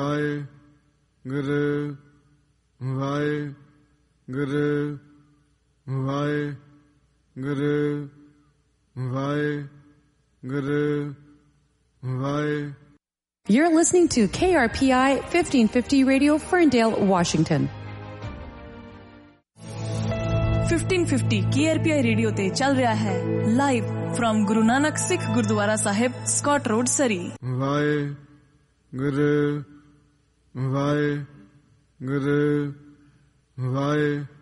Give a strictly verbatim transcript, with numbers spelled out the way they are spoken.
Waheguru Waheguru Waheguru Waheguru Waheguru. You're listening to K R P I fifteen fifty Radio, Ferndale, Washington. fifteen fifty K R P I radio ਤੇ ਚੱਲ ਰਿਹਾ ਹੈ live firm Guru Nanak ਸਿੱਖ ਗੁਰਦੁਆਰਾ ਸਾਹਿਬ, Scott road, ਸਰੀ। ਵਾਹਿਗੁਰੂ ਵਾਹਿਗੁਰੂ ਵਾਹਿਗੁਰੂ